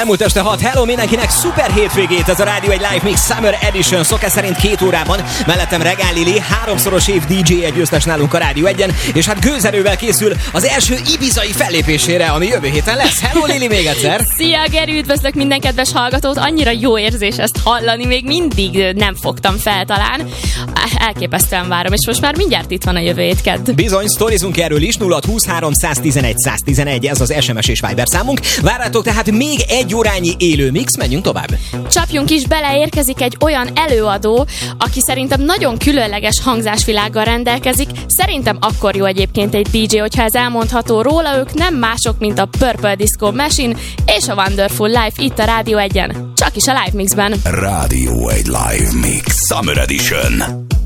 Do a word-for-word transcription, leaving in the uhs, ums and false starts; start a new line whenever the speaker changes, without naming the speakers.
Elmúlt este hat, hello mindenkinek, szuper hétvégét, ez a Rádió egy Live Mix Summer Edition, szokás szerint két órában, mellettem Regál Lili, háromszoros év dé dzsé győztes nálunk a Rádió egyen, és hát gőzerővel készül az első ibizai fellépésére, ami jövő héten lesz. Hello Lili még egyszer!
Szia Geri, üdvözlök minden kedves hallgatót, annyira jó érzés ezt hallani, még mindig nem fogtam fel talán. Elképesztően várom, és most már mindjárt itt van a jövő hét kedd.
Bizony, sztorizunk erről is, nulla huszonhárom száztizenegy száztizenegy, ez az es em es és Viber számunk. Várjátok tehát még egy órányi élő mix, menjünk tovább.
Csapjunk is bele, érkezik egy olyan előadó, aki szerintem nagyon különleges hangzásvilággal rendelkezik. Szerintem akkor jó egyébként egy dé dzsé, hogyha ez elmondható róla, ők nem mások, mint a Purple Disco Machine és a Wonderful Life itt a Rádió egyen. Csak is a Live Mixben.
Rádió egy Live Mix Summer Edition.